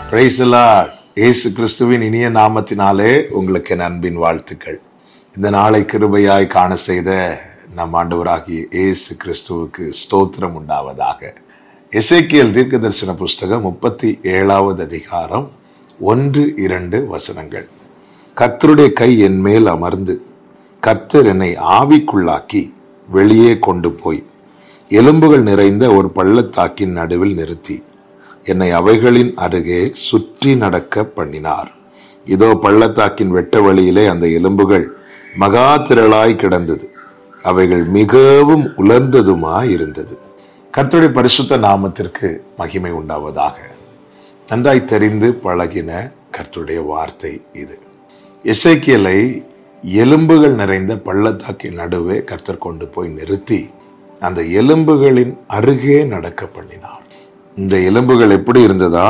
Praise the Lord. இயேசு கிறிஸ்துவின் இனிய நாமத்தினாலே உங்களுக்கு என் அன்பின் வாழ்த்துக்கள். இந்த நாளை கிருபையாய் காண செய்த நம் ஆண்டவராகிய இயேசு கிறிஸ்துவுக்கு ஸ்தோத்திரம் உண்டாவதாக. எசேக்கியேல் தீர்க்கதரிசன புஸ்தகம் 37வது அதிகாரம் 1-2 வசனங்கள். கர்த்தருடைய கை என் மேல் அமர்ந்து கர்த்தர் என்னை ஆவிக்குள்ளாக்கி வெளியே கொண்டு போய் எலும்புகள் நிறைந்த ஒரு பள்ளத்தாக்கின் நடுவில் நிறுத்தி என்னை அவைகளின் அருகே சுற்றி நடக்க பண்ணினார். இதோ பள்ளத்தாக்கின் வெட்ட வழியிலே அந்த எலும்புகள் மகா திரளாய் கிடந்தது, அவைகள் மிகவும் உலர்ந்ததுமாய் இருந்தது. கர்த்தருடைய பரிசுத்த நாமத்திற்கு மகிமை உண்டாவதாக. நன்றாய் தெரிந்து பழகின கர்த்தருடைய வார்த்தை இது. எசேக்கியேலை எலும்புகள் நிறைந்த பள்ளத்தாக்கின் நடுவே கர்த்தர் கொண்டு போய் நிறுத்தி அந்த எலும்புகளின் அருகே நடக்க பண்ணினார். இந்த எலும்புகள் எப்படி இருந்ததா?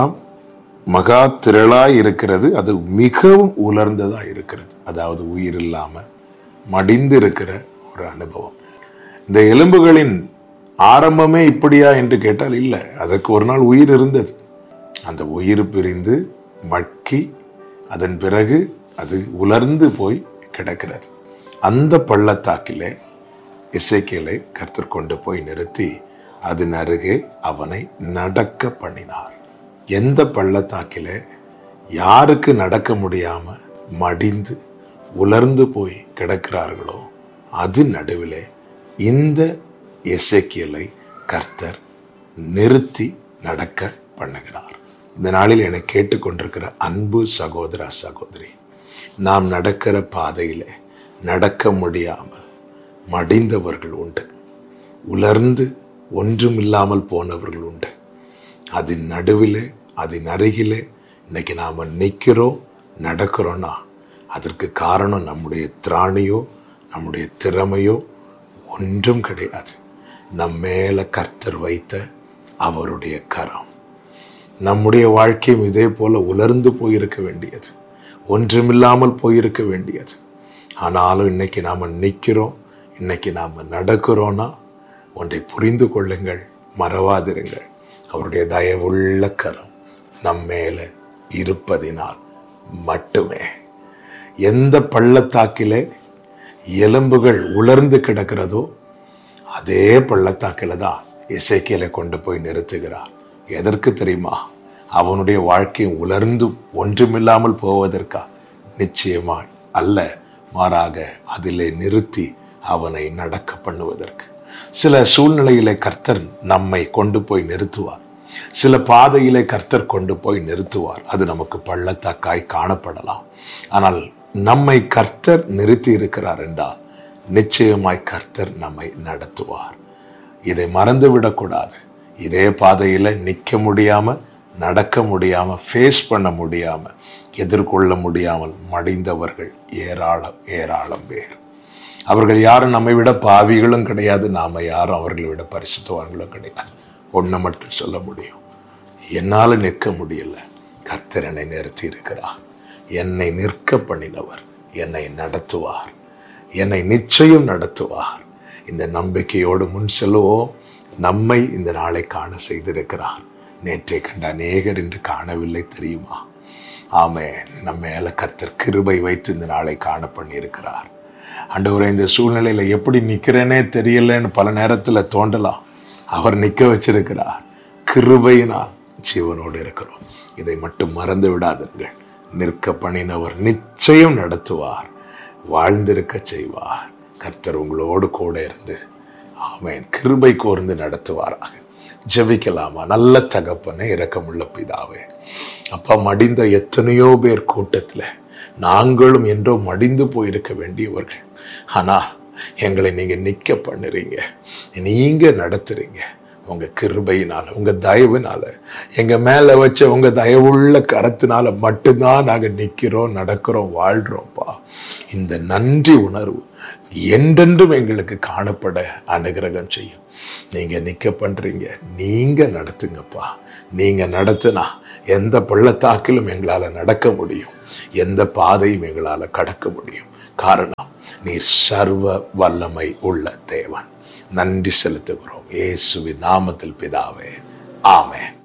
மகா திரளாய் இருக்கிறது, அது மிகவும் உலர்ந்ததா இருக்கிறது. அதாவது உயிர் இல்லாம மடிந்து இருக்கிற ஒரு அனுபவம். இந்த எலும்புகளின் ஆரம்பமே இப்படியா என்று கேட்டால் இல்லை. அதற்கு ஒரு நாள் உயிர் இருந்தது. அந்த உயிர் பிரிந்து மட்கி அதன் பிறகு அது உலர்ந்து போய் கிடக்கிறது. அந்த பள்ளத்தாக்கிலே எசேக்கியேலை கர்த்தர் கொண்டு போய் நிறுத்தி அதன் அருகே அவனை நடக்க பண்ணினார். எந்த பள்ளத்தாக்கிலே யாருக்கு நடக்க முடியாம மடிந்து உலர்ந்து போய் கிடக்கிறார்களோ அது நடுவிலே இந்த எசேக்கியேலை கர்த்தர் நிறுத்தி நடக்க பண்ணுகிறார். இந்த நாளில் என்னை கேட்டுக்கொண்டிருக்கிற அன்பு சகோதர சகோதரி, நாம் நடக்கிற பாதையிலே நடக்க முடியாமல் மடிந்தவர்கள் உண்டு, உலர்ந்து ஒன்றுமில்லாமல் போனவர்கள் உண்டு. அதன் நடுவிலே அதன் அருகிலே இன்னைக்கு நாம நிற்கிறோம், நடக்கிறோம்னா அதற்கு காரணம் நம்முடைய திராணியோ நம்முடைய திறமையோ ஒன்றும் கிடையாது. நம் மேல கர்த்தர் வைத்த அவருடைய கரம். நம்முடைய வாழ்க்கையும் இதே போல உலர்ந்து போயிருக்க வேண்டியது, ஒன்றுமில்லாமல் போயிருக்க வேண்டியது. ஆனாலும் இன்னைக்கு நாம நிற்கிறோம், இன்னைக்கு நாம நடக்கிறோம்னா ஒன்றை புரிந்து கொள்ளுங்கள், மறவாதிருங்கள். அவருடைய தயவுள்ள கரம் நம் மேல இருப்பதினால் மட்டுமே. எந்த பள்ளத்தாக்கிலே எலும்புகள் உலர்ந்து கிடக்கிறதோ அதே பள்ளத்தாக்கில தான் எசேக்கியேலை கொண்டு போய் நிறுத்துகிறார். எதற்கு தெரியுமா? அவனுடைய வாழ்க்கை உலர்ந்து ஒன்றுமில்லாமல் போவதற்கா? நிச்சயமாய் அல்ல, மாறாக அதிலே நிறுத்தி அவனை நடக்க பண்ணுவதற்கு. சில சூழ்நிலையிலே கர்த்தர் நம்மை கொண்டு போய் நிறுத்துவார். சில பாதையிலே கர்த்தர் கொண்டு போய் நிறுத்துவார். அது நமக்கு பள்ளத்தாக்காய் காணப்படலாம். ஆனால் நம்மை கர்த்தர் நிறுத்தி இருக்கிறார் என்றால் நிச்சயமாய் கர்த்தர் நம்மை நடத்துவார். இதை மறந்து விடக்கூடாது. இதே பாதையில நிற்க முடியாம, நடக்க முடியாம, ஃபேஸ் பண்ண முடியாம, எதிர்கொள்ள முடியாமல் மடிந்தவர்கள் ஏராளம் ஏராளம் பேர். அவர்கள் யாரும் நம்மை விட பாவிகளும் கிடையாது, நாம யாரும் அவர்களை விட பரிசுத்தவான்களும் கிடையாது. ஒன்றை மட்டும் சொல்ல முடியும், என்னால நிற்க முடியல, கர்த்தர் என்னை நிறுத்தி இருக்கிறார். என்னை நிற்க பண்ணினவர் என்னை நடத்துவார், என்னை நிச்சயம் நடத்துவார். இந்த நம்பிக்கையோடு முன் செல்லுவோம். நம்மை இந்த நாளை காண செய்திருக்கிறார். நேற்றை கண்ட அநேகர் இன்று காணவில்லை தெரியுமா? ஆமென். நம்ம மேல கர்த்தர் கிருபை வைத்து இந்த நாளை காண பண்ணியிருக்கிறார். ஆண்டவரே, இந்த சூழ்நிலையில எப்படி நிக்கிறேனே தெரியலன்னு பல நேரத்துல தோண்டலாம். அவர் நிக்க வச்சிருக்கிறார். கிருபையினால் ஜீவனோடு இருக்கிறோம். இதை மட்டும் மறந்து விடாதீர்கள். நிற்க பண்ணினவர் நிச்சயம் நடத்துவார், வாழ்ந்திருக்க செய்வார். கர்த்தர் உங்களோடு கூட இருந்து ஆமென் கிருபை கோர்ந்து நடத்துவாராக. ஜெபிக்கலாமா? நல்ல தகப்பனே, இரக்கமுள்ள பிதாவே, அப்பா, மடிந்த எத்தனையோ பேர் கூட்டத்துல நாங்களும் என்றோ மடிந்து போயிருக்க வேண்டியவர்கள். ஆனா எங்களை நீங்க நிக்க பண்ணுறீங்க, நீங்க நடத்துறீங்க. உங்க கிருபையினால, உங்க தயவுனால, எங்க மேல வச்ச உங்க தயவுள்ள கரத்தினால மட்டும்தான் நாங்க நிக்கிறோம், நடக்கிறோம், வாழ்றோம்ப்பா. இந்த நன்றி உணர்வு என்றென்றும் எங்களுக்கு காணப்பட அனுகிரகம் செய்யும். நீங்க நிக்க பண்றீங்க, நீங்க நடத்துங்கப்பா. நீங்க நடத்தினா எந்த பள்ளத்தாக்கிலும் எங்களால நடக்க முடியும், எந்த பாதையும் எங்களால கடக்க முடியும். காரணம், நீர் சர்வ வல்லமை உள்ள தேவன். நன்றி செலுத்துகிறோம் இயேசுவின் நாமத்தில் பிதாவே, ஆமென்.